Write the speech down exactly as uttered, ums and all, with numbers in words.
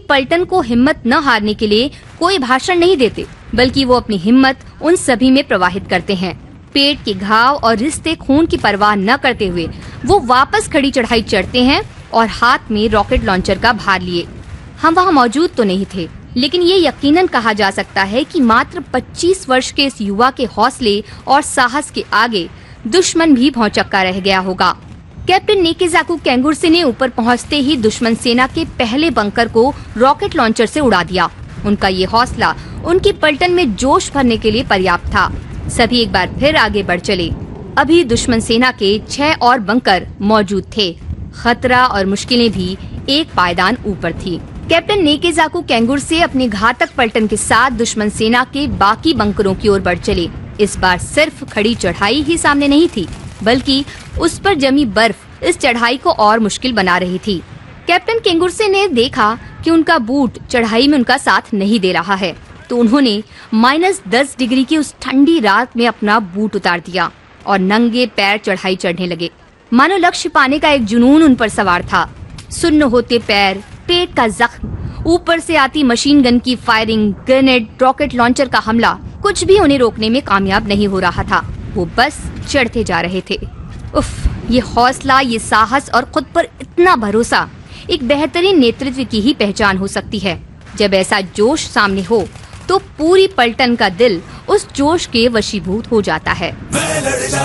पलटन को हिम्मत न हारने के लिए कोई भाषण नहीं देते, बल्कि वो अपनी हिम्मत उन सभी में प्रवाहित करते हैं। पेट के घाव और रिश्ते खून की परवाह न करते हुए वो वापस खड़ी चढ़ाई चढ़ते हैं और हाथ में रॉकेट लॉन्चर का भार लिए। हम वहाँ मौजूद तो नहीं थे, लेकिन ये यकीनन कहा जा सकता है कि मात्र पच्चीस वर्ष के इस युवा के हौसले और साहस के आगे दुश्मन भी भौचक्का रह गया होगा। कैप्टन नेकेजाकू केंगुर्से ने ऊपर पहुंचते ही दुश्मन सेना के पहले बंकर को रॉकेट लॉन्चर से उड़ा दिया। उनका ये हौसला उनकी पलटन में जोश भरने के लिए पर्याप्त था। सभी एक बार फिर आगे बढ़ चले। अभी दुश्मन सेना के छह और बंकर मौजूद थे। खतरा और मुश्किलें भी एक पायदान ऊपर थी। कैप्टन नेकेजाकू केंगुर्से अपनी घातक पलटन के साथ दुश्मन सेना के बाकी बंकरों की ओर बढ़ चले। इस बार सिर्फ खड़ी चढ़ाई ही सामने नहीं थी, बल्कि उस पर जमी बर्फ इस चढ़ाई को और मुश्किल बना रही थी। कैप्टन केंगुर्से ने देखा कि उनका बूट चढ़ाई में उनका साथ नहीं दे रहा है, तो उन्होंने माइनस दस डिग्री की उस ठंडी रात में अपना बूट उतार दिया और नंगे पैर चढ़ाई चढ़ने लगे। मानो लक्ष्य पाने का एक जुनून उन पर सवार था। सुन्न होते पैर, पेट का जख्म, ऊपर से आती मशीन गन की फायरिंग, ग्रेनेड, रॉकेट लॉन्चर का हमला, कुछ भी उन्हें रोकने में कामयाब नहीं हो रहा था। वो बस चढ़ते जा रहे थे। उफ, ये हौसला, ये साहस और खुद पर इतना भरोसा एक बेहतरीन नेतृत्व की ही पहचान हो सकती है। जब ऐसा जोश सामने हो तो पूरी पलटन का दिल उस जोश के वशीभूत हो जाता है।